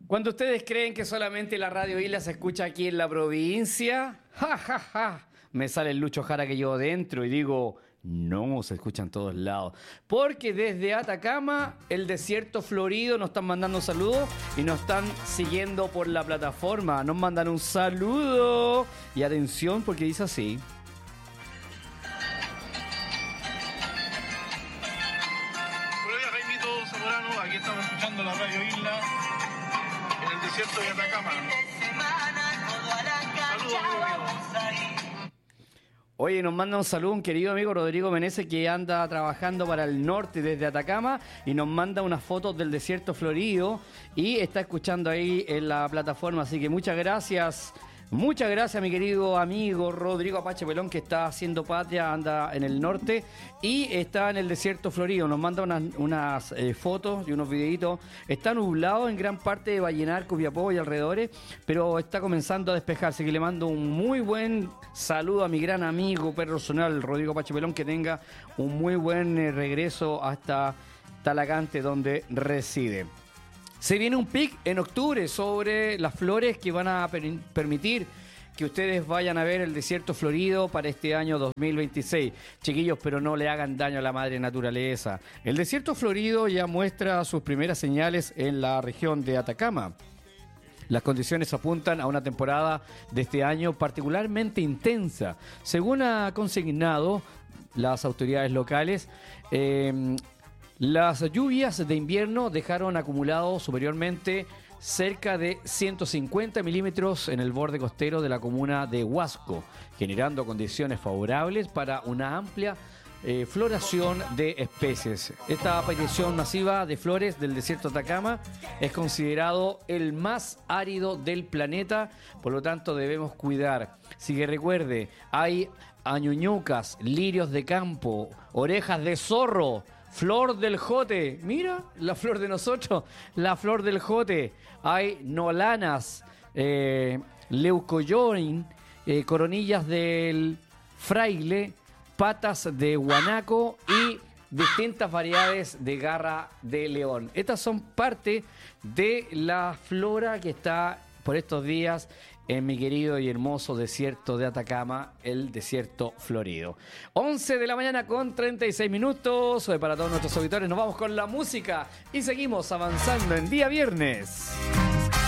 Cuando ustedes creen que solamente la Radio Isla se escucha aquí en la provincia, ja, ja, ja, me sale el Lucho Jara que llevo dentro y digo, no, se escucha en todos lados. Porque desde Atacama, el desierto florido, nos están mandando saludos y nos están siguiendo por la plataforma. Nos mandan un saludo y atención porque dice así. Buenos días, Jaimito Zamorano. Aquí estamos escuchando la Radio Isla en el desierto de Atacama. Saludos, amigo. Oye, nos manda un saludo un querido amigo Rodrigo Meneses que anda trabajando para el norte desde Atacama y nos manda unas fotos del desierto florido y está escuchando ahí en la plataforma. Así que muchas gracias mi querido amigo Rodrigo Apache Pelón que está haciendo patria, anda en el norte y está en el desierto florido. Nos manda unas fotos y unos videitos. Está nublado en gran parte de Vallenar, Copiapó y alrededores, pero está comenzando a despejarse. Que le mando un muy buen saludo a mi gran amigo personal Rodrigo Apache Pelón, que tenga un muy buen regreso hasta Talagante donde reside. Se viene un pic en octubre sobre las flores que van a permitir que ustedes vayan a ver el desierto florido para este año 2026. Chiquillos, pero no le hagan daño a la madre naturaleza. El desierto florido ya muestra sus primeras señales en la región de Atacama. Las condiciones apuntan a una temporada de este año particularmente intensa. Según ha consignado las autoridades locales, las lluvias de invierno dejaron acumulado superiormente cerca de 150 milímetros en el borde costero de la comuna de Huasco, generando condiciones favorables para una amplia floración de especies. Esta aparición masiva de flores del desierto de Atacama es considerado el más árido del planeta, por lo tanto debemos cuidar. Si que recuerde, hay añuñucas, lirios de campo, orejas de zorro, flor del jote, mira la flor de nosotros, la flor del jote. Hay nolanas, leucoyoin, coronillas del fraile, patas de guanaco y distintas variedades de garra de león. Estas son parte de la flora que está por estos días en mi querido y hermoso desierto de Atacama, el desierto florido. 11 de la mañana con 36 minutos. Para todos nuestros auditores nos vamos con la música y seguimos avanzando en día viernes.